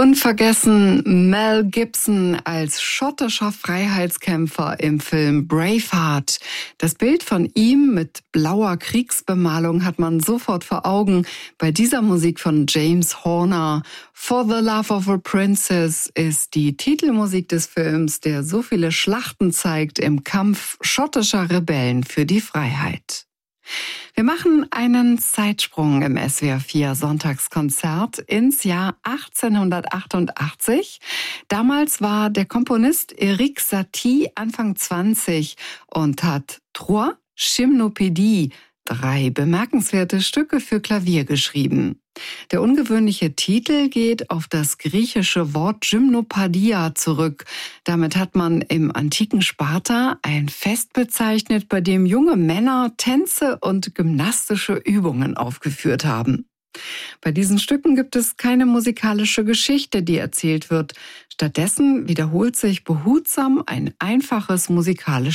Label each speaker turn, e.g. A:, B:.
A: Unvergessen Mel Gibson als schottischer Freiheitskämpfer im Film Braveheart. Das Bild von ihm mit blauer Kriegsbemalung hat man sofort vor Augen bei dieser Musik von James Horner. For the Love of a Princess ist die Titelmusik des Films, der so viele Schlachten zeigt im Kampf schottischer Rebellen für die Freiheit. Wir machen einen Zeitsprung im SWR 4 Sonntagskonzert ins Jahr 1888. Damals war der Komponist Erik Satie Anfang 20 und hat Trois Gymnopédies, 3 bemerkenswerte Stücke für Klavier geschrieben. Der ungewöhnliche Titel geht auf das griechische Wort Gymnopadia zurück. Damit hat man im antiken Sparta ein Fest bezeichnet, bei dem junge Männer Tänze und gymnastische Übungen aufgeführt haben. Bei diesen Stücken gibt es keine musikalische Geschichte, die erzählt wird. Stattdessen wiederholt sich behutsam ein einfaches musikalisches